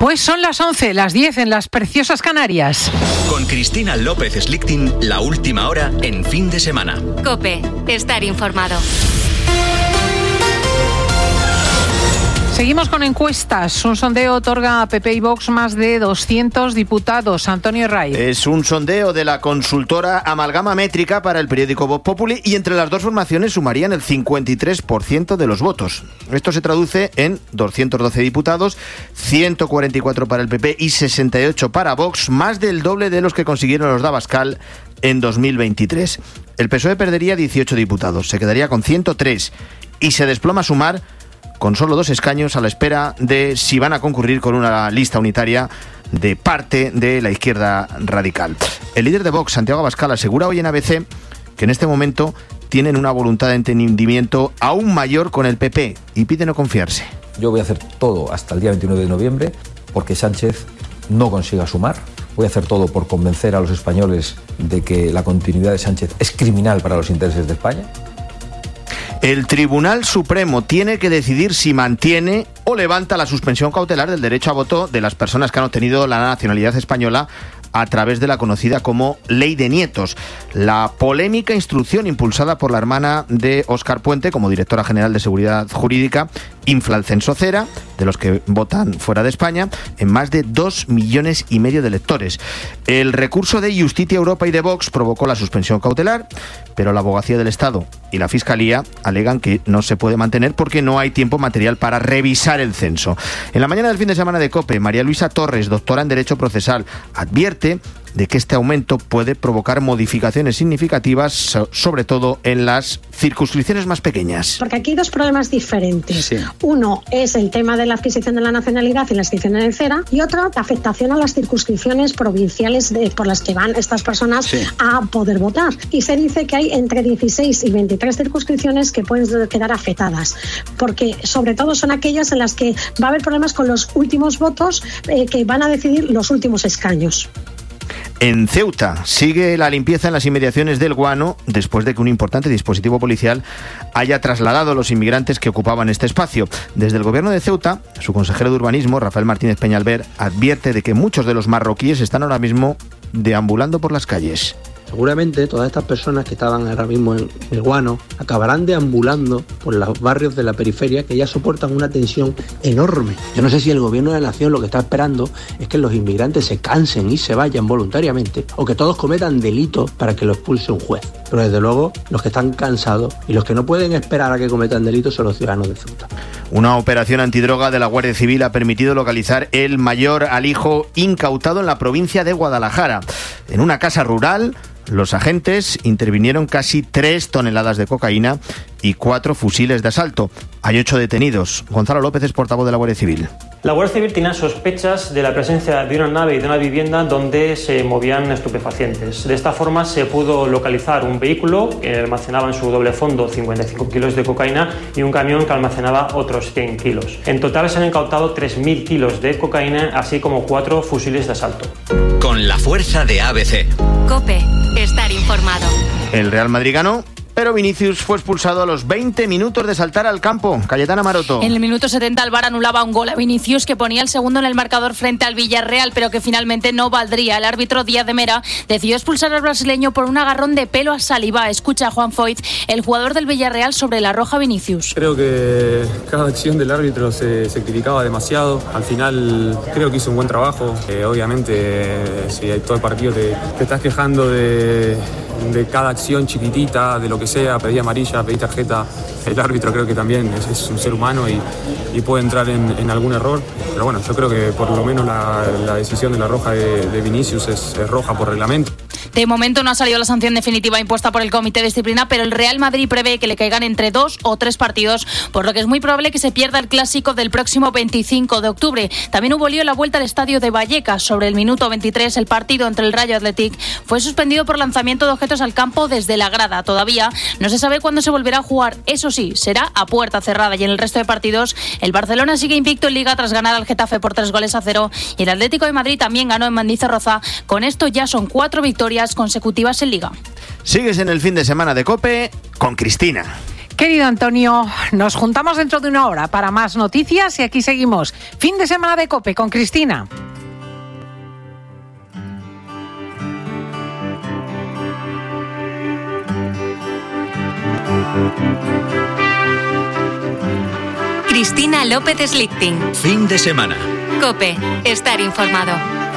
Pues son las 11, las 10 en las preciosas Canarias. Con Cristina López Slichting, la última hora en fin de semana. COPE, estar informado. Seguimos con encuestas. Un sondeo otorga a PP y Vox más de 200 diputados. Antonio Ray. Es un sondeo de la consultora Amalgama Métrica para el periódico Voz Populi y entre las dos formaciones sumarían el 53% de los votos. Esto se traduce en 212 diputados, 144 para el PP y 68 para Vox, más del doble de los que consiguieron los de Abascal en 2023. El PSOE perdería 18 diputados, se quedaría con 103 y se desploma Sumar con solo 2 escaños a la espera de si van a concurrir con una lista unitaria de parte de la izquierda radical. El líder de Vox, Santiago Abascal, asegura hoy en ABC que en este momento tienen una voluntad de entendimiento aún mayor con el PP y pide no confiarse. Yo voy a hacer todo hasta el día 29 de noviembre porque Sánchez no consiga sumar. Voy a hacer todo por convencer a los españoles de que la continuidad de Sánchez es criminal para los intereses de España. El Tribunal Supremo tiene que decidir si mantiene o levanta la suspensión cautelar del derecho a voto de las personas que han obtenido la nacionalidad española a través de la conocida como Ley de Nietos. La polémica instrucción impulsada por la hermana de Óscar Puente como directora general de Seguridad Jurídica infla el censo cera de los que votan fuera de España en más de 2,5 millones de electores. El recurso de Justicia Europa y de Vox provocó la suspensión cautelar, pero la Abogacía del Estado y la Fiscalía alegan que no se puede mantener porque no hay tiempo material para revisar el censo. En la mañana del fin de semana de COPE, María Luisa Torres, doctora en Derecho Procesal, advierte de que este aumento puede provocar modificaciones significativas, sobre todo en las circunscripciones más pequeñas. Porque aquí hay dos problemas diferentes. Sí. Uno es el tema de la adquisición de la nacionalidad y la inscripción en el CERA, y otro, la afectación a las circunscripciones provinciales por las que van estas personas a poder votar. Y se dice que hay entre 16 y 23 circunscripciones que pueden quedar afectadas, porque sobre todo son aquellas en las que va a haber problemas con los últimos votos que van a decidir los últimos escaños. En Ceuta sigue la limpieza en las inmediaciones del Guano después de que un importante dispositivo policial haya trasladado a los inmigrantes que ocupaban este espacio. Desde el gobierno de Ceuta, su consejero de urbanismo, Rafael Martínez Peñalver, advierte de que muchos de los marroquíes están ahora mismo deambulando por las calles. Seguramente todas estas personas que estaban ahora mismo en el Guano acabarán deambulando por los barrios de la periferia que ya soportan una tensión enorme. Yo no sé si el gobierno de la nación lo que está esperando es que los inmigrantes se cansen y se vayan voluntariamente o que todos cometan delitos para que lo expulse un juez. Pero desde luego los que están cansados y los que no pueden esperar a que cometan delitos son los ciudadanos de Ceuta. Una operación antidroga de la Guardia Civil ha permitido localizar el mayor alijo incautado en la provincia de Guadalajara. En una casa rural, los agentes intervinieron casi 3 toneladas de cocaína y 4 fusiles de asalto. Hay 8 detenidos. Gonzalo López es portavoz de la Guardia Civil. La Guardia Civil tenía sospechas de la presencia de una nave y de una vivienda donde se movían estupefacientes. De esta forma se pudo localizar un vehículo que almacenaba en su doble fondo 55 kilos de cocaína y un camión que almacenaba otros 100 kilos. En total se han incautado 3.000 kilos de cocaína, así como 4 fusiles de asalto. Con la fuerza de ABC. COPE, estar informado. El Real Madrid ganó, pero Vinicius fue expulsado a los 20 minutos de saltar al campo. Cayetana Maroto. En el minuto 70 el VAR anulaba un gol a Vinicius que ponía el segundo en el marcador frente al Villarreal, pero que finalmente no valdría. El árbitro Díaz de Mera decidió expulsar al brasileño por un agarrón de pelo a Saliba. Escucha a Juan Foyt, el jugador del Villarreal, sobre la roja Vinicius. Creo que cada acción del árbitro se criticaba demasiado. Al final creo que hizo un buen trabajo. Obviamente si todo el partido te estás quejando de cada acción chiquitita, de lo que sea, pedí amarilla, pedí tarjeta. El árbitro creo que también es un ser humano y puede entrar en algún error. Pero bueno, yo creo que por lo menos la decisión de la roja de Vinicius es roja por reglamento. De momento no ha salido la sanción definitiva impuesta por el Comité de Disciplina, pero el Real Madrid prevé que le caigan entre 2 o 3 partidos, por lo que es muy probable que se pierda el clásico del próximo 25 de octubre. También hubo lío en la vuelta al estadio de Vallecas. Sobre el minuto 23, el partido entre el Rayo Athletic fue suspendido por lanzamiento de objetos al campo desde la grada. Todavía no se sabe cuándo se volverá a jugar. Eso sí, será a puerta cerrada. Y en el resto de partidos, el Barcelona sigue invicto en Liga tras ganar al Getafe por 3-0. Y el Atlético de Madrid también ganó en Mendizorroza. Con esto ya son 4 victorias consecutivas en Liga. Sigues en el fin de semana de COPE con Cristina. Querido Antonio, nos juntamos dentro de una hora para más noticias y aquí seguimos. Fin de semana de COPE con Cristina. Cristina López Slichting. Fin de semana. COPE. Estar informado.